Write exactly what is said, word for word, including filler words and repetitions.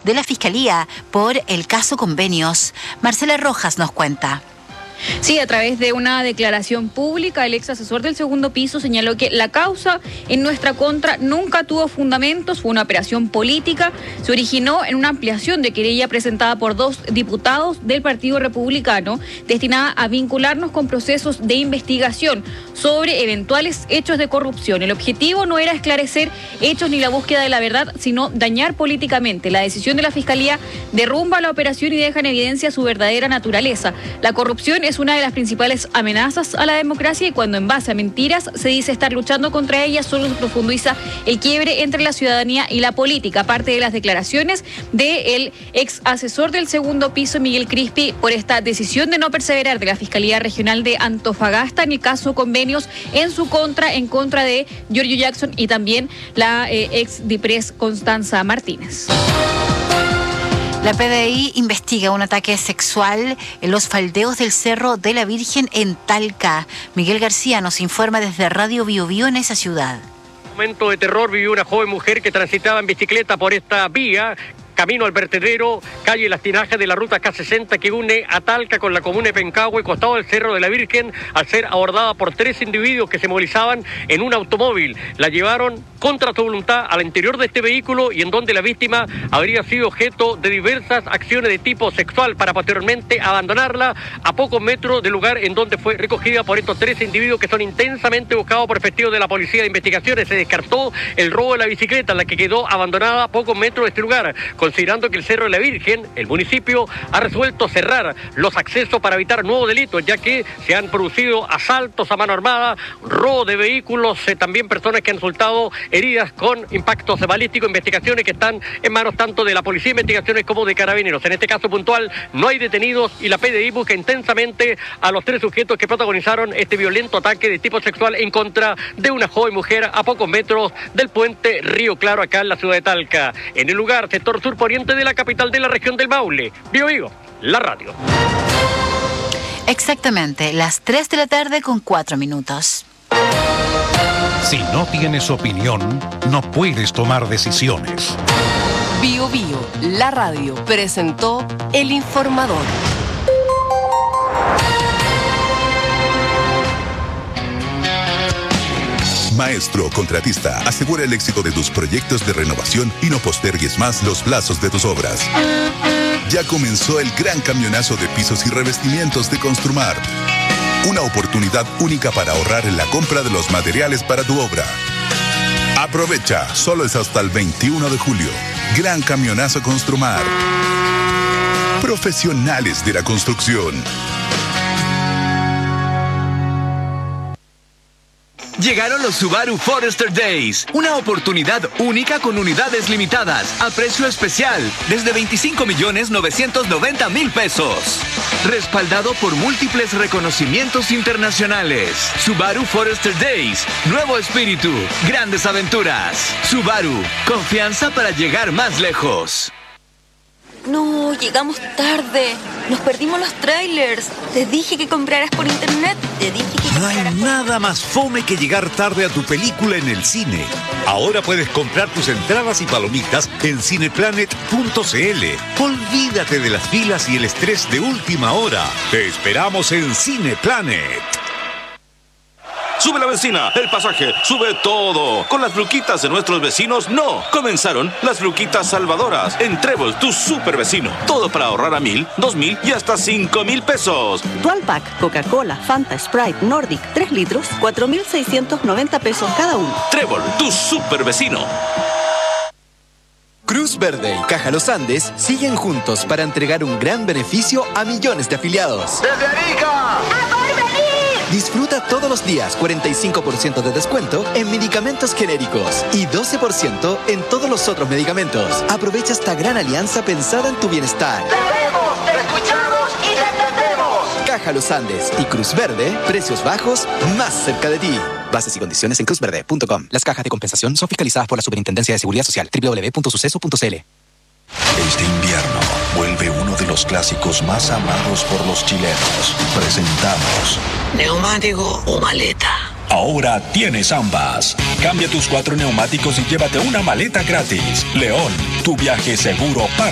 de la Fiscalía por el caso Convenios. Marcela Rojas nos cuenta. Sí, a través de una declaración pública, el ex asesor del segundo piso señaló que la causa en nuestra contra nunca tuvo fundamentos, fue una operación política, se originó en una ampliación de querella presentada por dos diputados del Partido Republicano, destinada a vincularnos con procesos de investigación sobre eventuales hechos de corrupción. El objetivo no era esclarecer hechos ni la búsqueda de la verdad, sino dañar políticamente. La decisión de la Fiscalía derrumba la operación y deja en evidencia su verdadera naturaleza. La corrupción es Es una de las principales amenazas a la democracia y cuando en base a mentiras se dice estar luchando contra ella, solo se profundiza el quiebre entre la ciudadanía y la política. Aparte de las declaraciones del ex asesor del segundo piso, Miguel Crispi, por esta decisión de no perseverar de la Fiscalía Regional de Antofagasta en el caso Convenios en su contra, en contra de Giorgio Jackson y también la eh, ex DIPRES Constanza Martínez. La P D I investiga un ataque sexual en los faldeos del Cerro de la Virgen en Talca. Miguel García nos informa desde Radio Bio Bio en esa ciudad. Un momento de terror vivió una joven mujer que transitaba en bicicleta por esta vía, camino al vertedero, calle Las Tinajas de la ruta K sesenta que une a Talca con la comuna de Pencahue, costado del Cerro de la Virgen, al ser abordada por tres individuos que se movilizaban en un automóvil. La llevaron contra su voluntad al interior de este vehículo y en donde la víctima habría sido objeto de diversas acciones de tipo sexual para posteriormente abandonarla a pocos metros del lugar en donde fue recogida por estos tres individuos que son intensamente buscados por efectivos de la Policía de Investigaciones. Se descartó el robo de la bicicleta, la que quedó abandonada a pocos metros de este lugar, considerando que el Cerro de la Virgen, el municipio, ha resuelto cerrar los accesos para evitar nuevos delitos, ya que se han producido asaltos a mano armada, robo de vehículos, eh, también personas que han resultado heridas con impactos balísticos, investigaciones que están en manos tanto de la Policía de Investigaciones como de Carabineros. En este caso puntual no hay detenidos y la P D I busca intensamente a los tres sujetos que protagonizaron este violento ataque de tipo sexual en contra de una joven mujer a pocos metros del puente Río Claro, acá en la ciudad de Talca. En el lugar, sector sur poniente de la capital de la región del Maule. Bio Bio, la radio. Exactamente, las tres de la tarde con cuatro minutos. Si no tienes opinión, no puedes tomar decisiones. Bio Bio, la radio, presentó El Informador. Maestro Contratista, asegura el éxito de tus proyectos de renovación y no postergues más los plazos de tus obras. Ya comenzó el gran camionazo de pisos y revestimientos de Construmar. Una oportunidad única para ahorrar en la compra de los materiales para tu obra. Aprovecha, solo es hasta el veintiuno de julio. Gran camionazo Construmar. Profesionales de la construcción. Llegaron los Subaru Forester Days, una oportunidad única con unidades limitadas, a precio especial, desde veinticinco millones novecientos noventa mil pesos. Respaldado por múltiples reconocimientos internacionales. Subaru Forester Days, nuevo espíritu, grandes aventuras. Subaru, confianza para llegar más lejos. No, llegamos tarde. Nos perdimos los trailers. Te dije que compraras por internet. Te dije que No hay nada más fome que llegar tarde a tu película en el cine. Ahora puedes comprar tus entradas y palomitas en cineplanet punto c l. Olvídate de las filas y el estrés de última hora. Te esperamos en Cineplanet. Sube la benzina, el pasaje, sube todo. Con las luquitas de nuestros vecinos, no. Comenzaron las luquitas salvadoras. En Trébol, tu super vecino. Todo para ahorrar a mil, dos mil y hasta cinco mil pesos. Dual Pack, Coca-Cola, Fanta, Sprite, Nordic, tres litros, cuatro mil seiscientos noventa pesos cada uno. Trébol, tu super vecino. Cruz Verde y Caja Los Andes siguen juntos para entregar un gran beneficio a millones de afiliados. ¡Desde Arica! ¡A Porvenir! Disfruta todos los días cuarenta y cinco por ciento de descuento en medicamentos genéricos y doce por ciento en todos los otros medicamentos. Aprovecha esta gran alianza pensada en tu bienestar. ¡Te vemos, te escuchamos y te entendemos! Caja Los Andes y Cruz Verde, precios bajos más cerca de ti. Bases y condiciones en cruz verde punto com. Las cajas de compensación son fiscalizadas por la Superintendencia de Seguridad Social. doble u doble u doble u punto suceso punto c l. Este invierno vuelve uno de los clásicos más amados por los chilenos. Presentamos ¿neumático o maleta? Ahora tienes ambas. Cambia tus cuatro neumáticos y llévate una maleta gratis. León, tu viaje seguro para